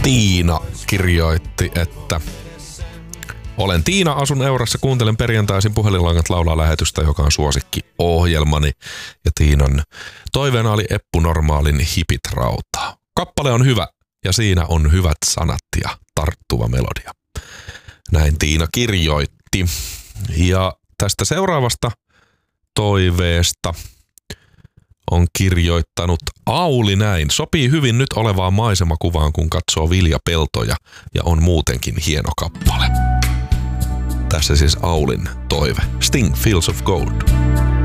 Tiina kirjoitti, että olen Tiina, asun Eurassa, kuuntelen perjantaisin Puhelinlangat laulaa lähetystä, joka on suosikkiohjelmani. Ja Tiinan toiveena oli Eppu Normaalin Hipit rautaa. Kappale on hyvä ja siinä on hyvät sanat ja tarttuva melodia. Näin Tiina kirjoitti. Ja tästä seuraavasta toiveesta on kirjoittanut Auli näin. Sopii hyvin nyt olevaan maisemakuvaan, kun katsoo viljapeltoja ja on muutenkin hieno kappale. Tässä siis Aulin toive. Sting, Fields of Gold.